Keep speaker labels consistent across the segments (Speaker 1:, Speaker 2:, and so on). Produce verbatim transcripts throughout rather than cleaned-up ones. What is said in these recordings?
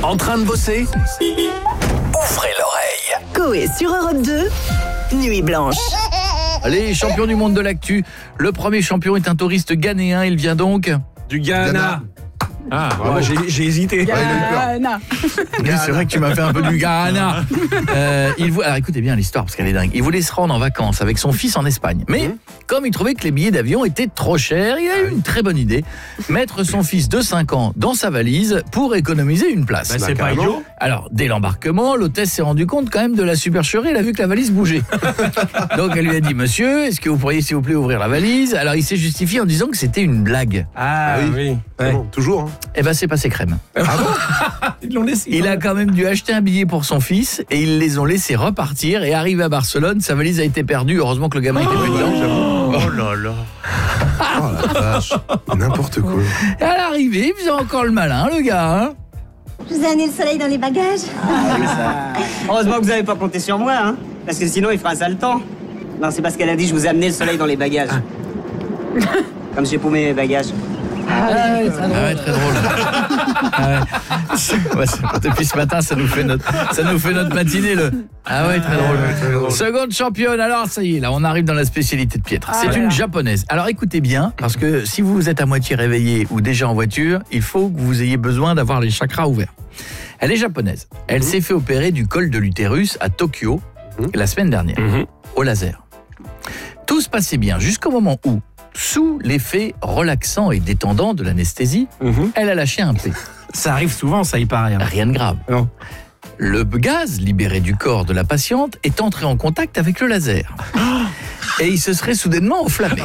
Speaker 1: En train de bosser? Ouvrez l'oreille.
Speaker 2: Coé sur Europe deux, Nuit Blanche.
Speaker 3: Allez, champion du monde de l'actu. Le premier champion est un touriste ghanéen. Il vient donc
Speaker 4: Du Ghana.
Speaker 5: Ghana.
Speaker 4: Ah, ouais, moi, j'ai, j'ai hésité.
Speaker 6: Ghana.
Speaker 3: Oui, c'est vrai que tu m'as fait un peu du Ghana. Euh, il vou... Alors écoutez bien l'histoire parce qu'elle est dingue. Il voulait se rendre en vacances avec son fils en Espagne. Mais comme il trouvait que les billets d'avion étaient trop chers, il a eu une très bonne idée. Mettre son fils de cinq ans dans sa valise pour économiser une place.
Speaker 4: Bah, c'est pas idiot.
Speaker 3: Alors, dès l'embarquement, l'hôtesse s'est rendue compte quand même de la supercherie. Elle a vu que la valise bougeait. Donc elle lui a dit, monsieur, est-ce que vous pourriez s'il vous plaît ouvrir la valise? Alors il s'est justifié en disant que c'était une blague.
Speaker 4: Ah,
Speaker 5: Ah oui.
Speaker 4: oui.
Speaker 5: C'est bon, toujours. Hein.
Speaker 3: Eh ben c'est passé crème.
Speaker 4: Ils l'ont laissé.
Speaker 3: Il a quand même dû acheter un billet pour son fils et ils les ont laissés repartir et arrivé à Barcelone, sa valise a été perdue. Heureusement que le gamin était plus dedans.
Speaker 4: Oh là là.
Speaker 5: Oh la vache. N'importe quoi.
Speaker 3: Et à l'arrivée, il faisait encore le malin, le gars. Hein.
Speaker 7: Je vous ai amené le soleil dans les bagages.
Speaker 8: Heureusement que vous n'avez pas compté sur moi, hein, parce que sinon il fera un sale temps. Non, c'est parce qu'elle a dit je vous ai amené le soleil dans les bagages. Comme j'ai paumé mes bagages.
Speaker 3: Ah ouais, très drôle. Ah ouais. Ouais, c'est- depuis ce matin, ça nous fait notre, ça nous fait notre matinée. Le... Ah ouais, très drôle. Seconde championne. Alors, ça y est, là, on arrive dans la spécialité de Pietre. C'est une japonaise. Alors, écoutez bien, parce que si vous êtes à moitié réveillé ou déjà en voiture, il faut que vous ayez besoin d'avoir les chakras ouverts. Elle est japonaise. Elle s'est fait opérer du col de l'utérus à Tokyo la semaine dernière,
Speaker 4: Mhm.
Speaker 3: au laser. Tout se passait bien jusqu'au moment où, sous l'effet relaxant et détendant de l'anesthésie,
Speaker 4: Mhm.
Speaker 3: elle a lâché un P.
Speaker 4: Ça arrive souvent, ça, il paraît. hein.
Speaker 3: Rien de grave.
Speaker 4: Non.
Speaker 3: Le gaz libéré du corps de la patiente est entré en contact avec le laser. Et il se serait soudainement enflammé.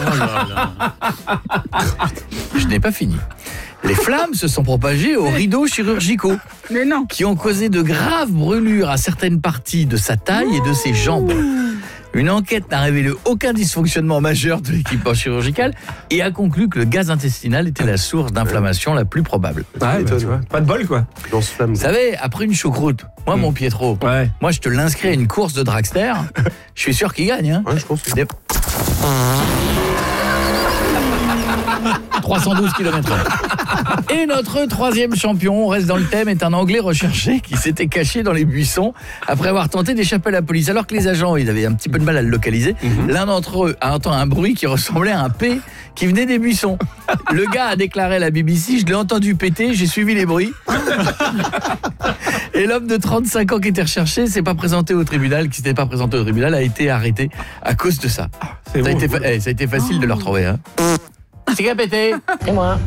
Speaker 3: Je n'ai pas fini. Les flammes se sont propagées aux rideaux chirurgicaux
Speaker 6: Mais non.
Speaker 3: qui ont causé de graves brûlures à certaines parties de sa taille et de ses jambes. Une enquête n'a révélé aucun dysfonctionnement majeur de l'équipement chirurgical et a conclu que le gaz intestinal était la source d'inflammation la plus probable.
Speaker 4: Ouais, bah, tu vois. Pas de bol, quoi.
Speaker 5: Lance-flamme.
Speaker 3: Vous savez, après une choucroute, moi, mon Pietro,
Speaker 4: Ouais.
Speaker 3: moi, je te l'inscris à une course de dragster. Je suis sûr qu'il gagne. Hein.
Speaker 5: Ouais, je pense.
Speaker 3: Des- trois cent douze kilomètres heure. Et notre troisième champion, on reste dans le thème, est un Anglais recherché qui s'était caché dans les buissons après avoir tenté d'échapper à la police. Alors que les agents, ils avaient un petit peu de mal à le localiser, l'un d'entre eux a entendu un bruit qui ressemblait à un P qui venait des buissons. Le gars a déclaré à la B B C, je l'ai entendu péter, j'ai suivi les bruits. Et l'homme de trente-cinq ans qui était recherché s'est pas présenté au tribunal, qui s'était pas présenté au tribunal, a été arrêté à cause de ça.
Speaker 4: C'est
Speaker 3: Ça a,
Speaker 4: bon.
Speaker 3: été fa- eh, ça a été facile de le retrouver. Hein. C'est qui a pété?
Speaker 8: C'est moi.